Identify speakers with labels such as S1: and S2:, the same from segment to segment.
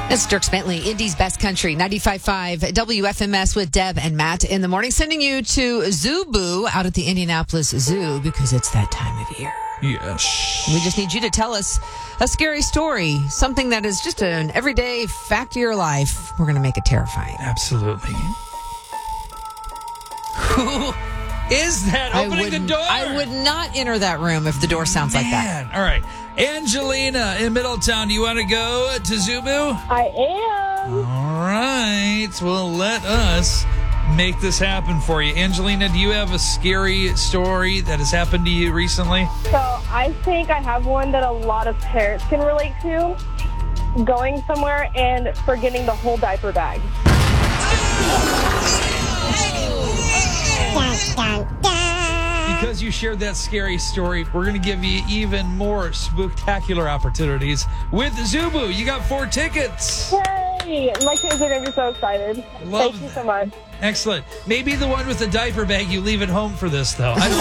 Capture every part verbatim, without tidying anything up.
S1: It's Dirk Bentley, Indy's Best Country, ninety-five point five W F M S with Deb and Matt in the morning, sending you to Zubu out at the Indianapolis Zoo because it's that time of year.
S2: Yes.
S1: We just need you to tell us a scary story, something that is just an everyday fact of your life. We're going to make it terrifying.
S2: Absolutely. Who is that opening
S1: I
S2: the
S1: would,
S2: door?
S1: I would not enter that room if the door sounds
S2: Man.
S1: like that.
S2: All right. Angelina in Middletown, do you want to go to Zubu?
S3: I am.
S2: All right. Well, let us make this happen for you. Angelina, do you have a scary story that has happened to you recently?
S3: So I think I have one that a lot of parents can relate to. Going somewhere and forgetting the whole diaper bag.
S2: Because you shared that scary story, we're going to give you even more spooktacular opportunities with Zubu. You got four tickets.
S3: Yay! My kids are going to be so excited.
S2: Love
S3: Thank you
S2: that.
S3: so much.
S2: Excellent. Maybe the one with the diaper bag, you leave at home for this, though. I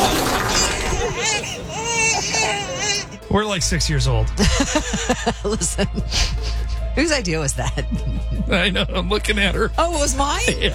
S2: don't know. We're like six years old.
S1: Listen, whose idea was that?
S2: I know. I'm looking at her.
S1: Oh, it was mine?
S2: Yeah.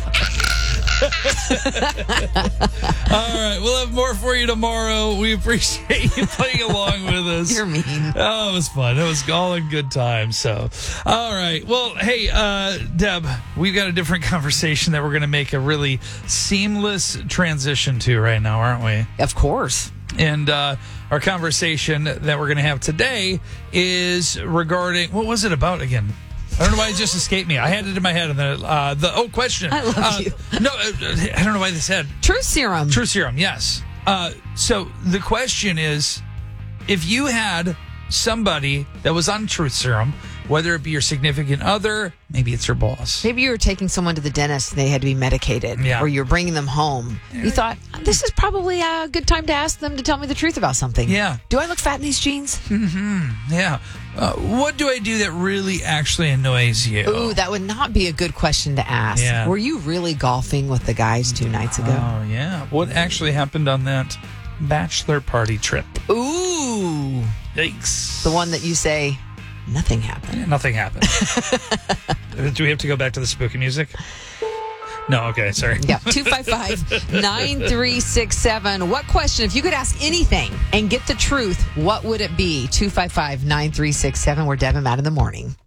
S2: All right. We'll have more for you tomorrow. We appreciate you playing along with us.
S1: You're mean.
S2: Oh, it was fun. It was all in good time. So, all right. Well, hey, uh, Deb, we've got a different conversation that we're going to make a really seamless transition to right now, aren't we?
S1: Of course.
S2: And uh, our conversation that we're going to have today is regarding, what was it about again? I don't know why it just escaped me. I had it in my head. And the, uh, the oh, question.
S1: I love
S2: uh,
S1: you.
S2: No, uh, I don't know why this had.
S1: Truth serum.
S2: Truth serum, yes. Uh, so the question is, if you had somebody that was on truth serum, whether it be your significant other, maybe it's your boss.
S1: Maybe you were taking someone to the dentist and they had to be medicated,
S2: Yeah.
S1: or you're bringing them home. You thought, this is probably a good time to ask them to tell me the truth about something.
S2: Yeah.
S1: Do I look fat in these jeans?
S2: Yeah. Uh, what do I do that really actually annoys you?
S1: Ooh, that would not be a good question to ask.
S2: Yeah.
S1: Were you really golfing with the guys two nights ago?
S2: Oh, yeah. What actually happened on that bachelor party trip?
S1: Ooh.
S2: Yikes.
S1: The one that you say, nothing happened.
S2: Yeah, nothing happened. Do we have to go back to the spooky music? No, okay, sorry.
S1: Yeah, two five five, nine three six seven. What question, if you could ask anything and get the truth, what would it be? two five five, nine three six seven. We're Deb and Matt in the morning.